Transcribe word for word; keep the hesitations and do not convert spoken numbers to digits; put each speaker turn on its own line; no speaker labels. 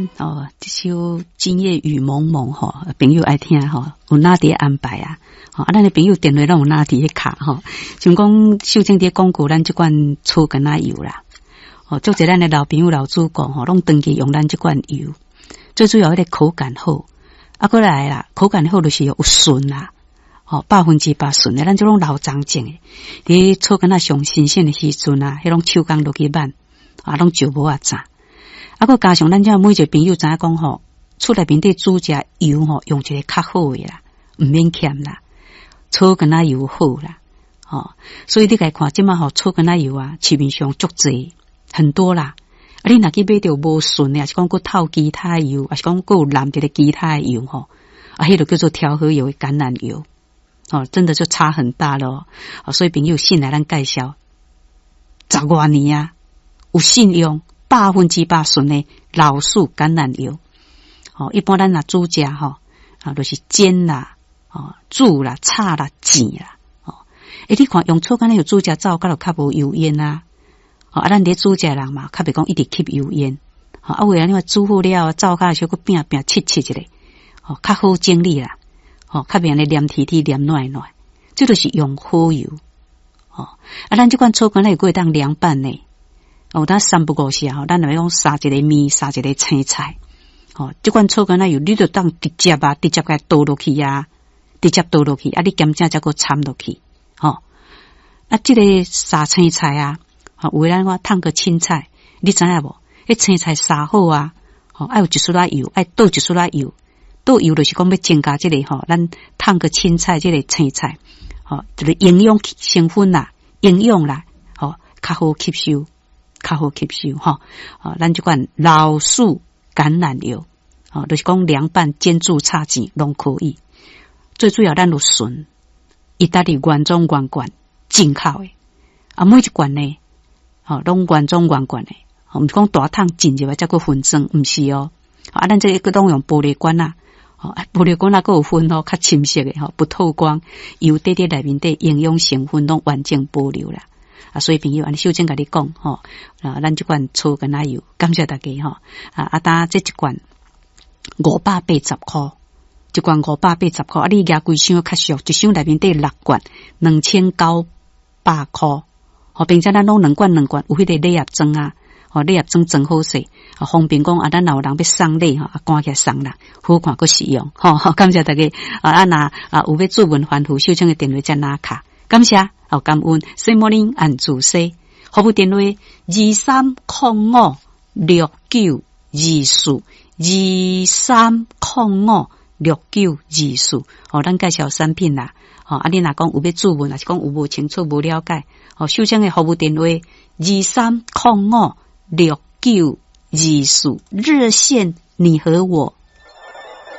哦，这首今夜雨蒙蒙吼，朋友爱听吼，有哪啲安排啊？吼，啊，咱的朋友电话拢有哪啲卡吼？像讲秀清伫广告，咱即款醋跟仔油啦，哦，做者咱的老朋友老主讲吼，拢长期用咱即款油，最主要迄个口感好，啊，过来啦，口感好就是有顺啦，哦，百分之百顺的，咱即种老长种的，伫醋跟仔上新鲜的时阵啊，迄种手工落去慢，啊，拢就无啊炸。啊，佮加上咱遮每一个朋友知影讲吼，厝内面底煮食油吼，用一个较好诶啦，毋免欠啦，醋跟仔油好啦，哦，所以你来看即马吼醋跟仔油啊，市面上足济很多啦。啊，你若去买着无顺诶，是讲佮透其他油，还是讲佮有淋一个其他诶油吼，啊，迄个叫做调和油诶橄榄油，哦，真的就差很大咯。哦，所以朋友信来咱介绍，十外年啊，有信用。百分之百顺的老树橄榄油，哦，一般咱若煮食吼，啊，就是煎啦，哦，煮啦，炒啦，煎啦，哦，诶，你看用醋橄榄油煮食走，甲就较无油烟啊，哦，啊，咱伫煮食人嘛，较袂讲一直吸油烟，哦，啊，为了你话煮好了，走甲小个变变切切一个，哦，较好整理啦，哦，较袂安尼黏体体黏软软，这就是用好油，哦，啊，咱即款醋橄榄油可以当凉拌呢。哦，咱三不五时啊，咱来讲杀一个面，杀一个青菜。哦，这款醋橄榄油，你就当直接啊，直接给它倒落去啊，直接倒落去，啊，你咸正再个掺落去。哦，啊，这个杀青菜啊，哦，有咱话烫个青菜，你知影无？迄青菜杀好啊，哦，爱有一撮仔油，爱倒一撮仔油，倒油就是讲要增加这个吼，咱烫个青菜这个青菜，哦，就是营养成分啦，营养啦，哦，较好吸收。较好吸收哈，啊，咱这款老树橄榄油，啊，就是讲凉拌、煎、煮、炒煎拢可以。最主要咱有顺，意大利原装原罐进口的，啊，每一罐呢，啊，拢原装原罐的，毋是讲大桶进入来才个分装，毋是哦。啊，咱这个拢用玻璃罐啊，哦，玻璃罐啊，个有分哦，较深色的吼，不透光，油底底内面底营养成分拢完整保留啦。啊，所以朋友，安尼首先甲你讲吼，啊，咱这罐醋跟仔油，感谢大家吼，啊，啊，打这一罐五百八十块，一罐五百八十块，啊，你加规箱较俗，一箱内面得六罐，两千九百块，吼，并且咱拢两罐两罐，有迄个礼盒装啊，吼，礼盒装真好势，啊，方便讲啊，咱若有人要送礼吼，啊，赶起来送啦，好看个实用，吼，感谢大家，啊，啊，那啊有要注文反复，首先的电话再拿卡，感谢。好，感恩。Good morning， 按住西，服务电话二三零五六九二四二三零五六九二四。哦，咱介绍产品啦。哦，啊，你若讲有要注文，还是讲有无清楚、无了解？哦，首先的服务电话二三零五六九二四，热线你和我